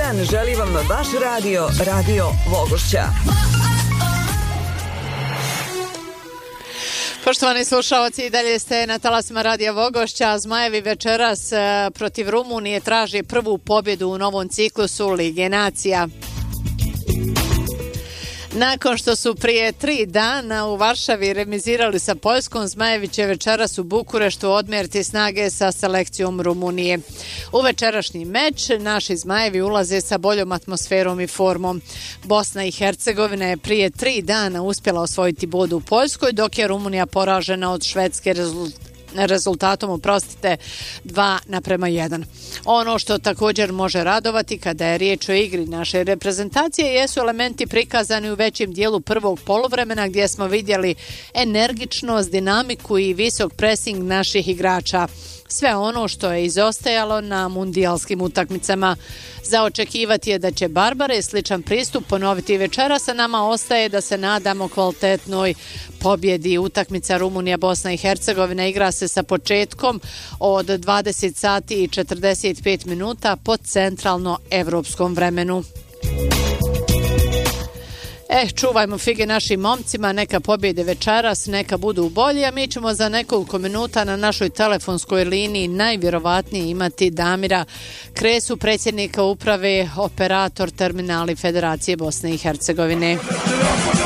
dan želi vam vaš Radio Vogošća. Poštovani slušalci, i dalje ste na talasima Radija Vogošća. Zmajevi večeras protiv Rumunije traži prvu pobjedu u novom ciklusu Lige nacija. Nakon što su prije 3 dana u Varšavi remizirali sa Poljskom, Zmajevi će večeras u Bukureštu odmjeriti snage sa selekcijom Rumunije. U večerašnji meč naši Zmajevi ulaze sa boljom atmosferom i formom. Bosna i Hercegovina je prije 3 dana uspjela osvojiti bod u Poljskoj, dok je Rumunija poražena od Švedske rezultatom 2:1. Ono što također može radovati kada je riječ o igri naše reprezentacije jesu elementi prikazani u većem dijelu prvog poluvremena, gdje smo vidjeli energičnost, dinamiku i visok presing naših igrača. Sve ono što je izostajalo na mundijalskim utakmicama. Za očekivati je da će Barbare sličan pristup ponoviti večeras, a nama ostaje da se nadamo kvalitetnoj pobjedi. Utakmica Rumunija Bosna i Hercegovina igra se sa početkom od 20 sati i 45 minuta po centralno evropskom vremenu. Čuvajmo fige našim momcima, neka pobjede večeras, neka budu bolji, a mi ćemo za nekoliko minuta na našoj telefonskoj liniji najvjerovatnije imati Damira Kresu, predsjednika uprave operator terminali Federacije Bosne i Hercegovine.